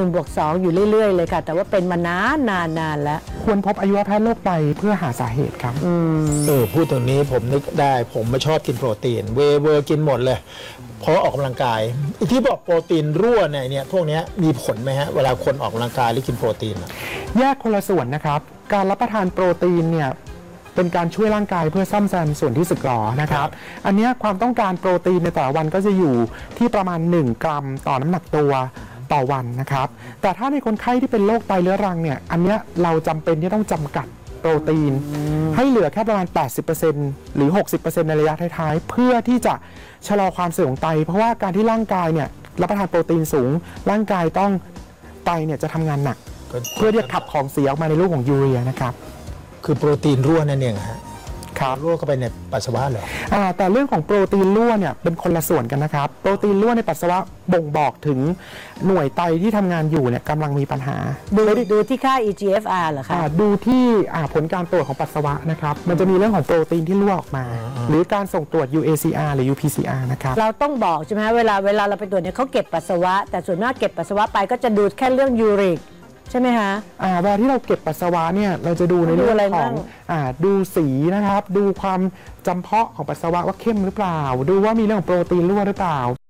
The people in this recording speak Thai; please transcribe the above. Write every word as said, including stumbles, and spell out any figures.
นึ่งบวกสองอยู่เรื่อยๆเลยค่ะแต่ว่าเป็นมานานนานนานแล้วควรพบอายุรแพทย์โรคไตเพื่อหาสาเหตุครับเออพูดตรงนี้ผมนึกได้ผมไม่ชอบกินโปรตีนเวเวอร์กินหมดเลยเพราะออกกำลังกายที่บอกโปรตีนรั่วเนี่ยเนี่ยพวกนี้มีผลไหมฮะเวลาคนออกกำลังกายหรือกินโปรตีนแยกคนละส่วนนะครับการรับประทานโปรตีนเนี่ยเป็นการช่วยร่างกายเพื่อซ่อมแซมส่วนที่สึกหรอนะครับอันนี้ความต้องการโปรตีนในแต่ละวันก็จะอยู่ที่ประมาณหนึ่งกรัมต่อน้ำหนักตัวต่อวันนะครับแต่ถ้าในคนไข้ที่เป็นโรคไตเรื้อรังเนี่ยอันนี้เราจำเป็นที่ต้องจำกัดโปรตีนให้เหลือแค่ประมาณ แปดสิบเปอร์เซ็นต์ หรือ หกสิบเปอร์เซ็นต์ ในระยะท้ายๆเพื่อที่จะชะลอความเสื่อมของไตเพราะว่าการที่ร่างกายเนี่ยรับประทานโปรตีนสูงร่างกายต้องไตเนี่ยจะทำงานหนักเพื่อที่จะขับของเสียออกมาในรูปของยูเรียนะครับคือโปรตีนรั่วนั่นเองฮะครับรั่วเข้าไปในปัสสาวะเหรออ่าแต่เรื่องของโปรตีนรั่วเนี่ยเป็นคนละส่วนกันนะครับโปรตีนรั่วในปัสสาวะบ่งบอกถึงหน่วยไตที่ทำงานอยู่เนี่ยกำลังมีปัญหาดูดูที่ค่า อี จี เอฟ อาร์ เหรอคะดูที่ผลการตรวจของปัสสาวะนะครับมันจะมีเรื่องของโปรตีนที่รั่วออกมาหรือการส่งตรวจ ยู เอ ซี อาร์ หรือ ยู พี ซี อาร์ นะครับเราต้องบอกใช่ไหมเวลาเวลาเราไปตรวจเนี่ยเขาเก็บปัสสาวะแต่ส่วนมากเก็บปัสสาวะไปก็จะดูแค่เรื่องยูริกใช่ไหมคะอ่าเวลาที่เราเก็บปัสสาวะเนี่ยเราจะดูในเรื่องของอ่าดูสีนะครับดูความจำเพาะของปัสสาวะว่าเข้มหรือเปล่าดูว่ามีเรื่องของโปรตีนรั่วหรือเปล่า